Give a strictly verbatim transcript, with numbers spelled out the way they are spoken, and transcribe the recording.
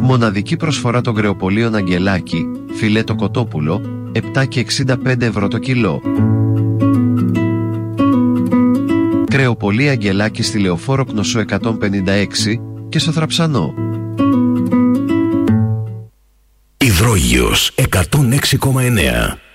Μοναδική προσφορά των κρεοπολίων Αγγελάκη, φιλέτο κοτόπουλο, επτά και εξήντα πέντε ευρώ το κιλό. Κρεοπολία Αγγελάκη στη Λεωφόρο Κνωσού εκατόν πενήντα έξι και στο Θραψανό. Υδρόγειος εκατόν έξι κόμμα εννέα.